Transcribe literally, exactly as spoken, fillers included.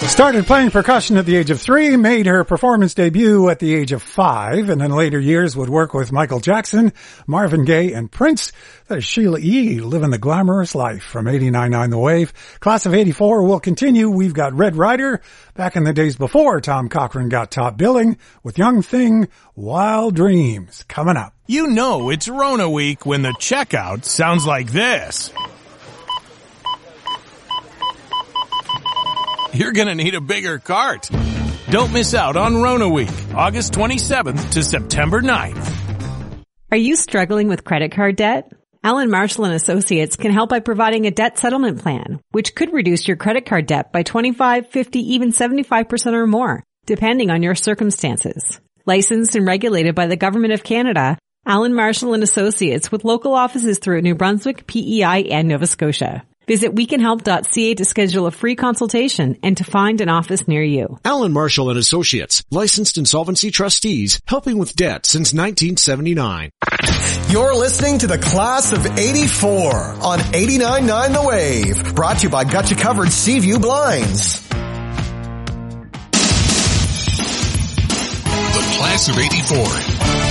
Started playing percussion at the age of three, made her performance debut at the age of five, and in later years would work with Michael Jackson, Marvin Gaye, and Prince. There's Sheila E. living the glamorous life from eighty-nine point nine The Wave. Class of eighty-four will continue. We've got Red Rider back in the days before Tom Cochrane got top billing with Young Thing, Wild Dreams coming up. You know it's Rona week when the checkout sounds like this. You're gonna need a bigger cart. Don't miss out on Rona Week, August twenty-seventh to September ninth. Are you struggling with credit card debt? Allen Marshall and Associates can help by providing a debt settlement plan, which could reduce your credit card debt by twenty-five, fifty, even seventy-five percent or more, depending on your circumstances. Licensed and regulated by the Government of Canada, Allen Marshall and Associates with local offices throughout New Brunswick, P E I, and Nova Scotia. Visit we can help dot c a to schedule a free consultation and to find an office near you. Allen Marshall and Associates, licensed insolvency trustees, helping with debt since nineteen seventy-nine. You're listening to the Class of eighty-four on eighty-nine point nine The Wave. Brought to you by Gotcha Covered Seaview Blinds. The Class of eighty-four.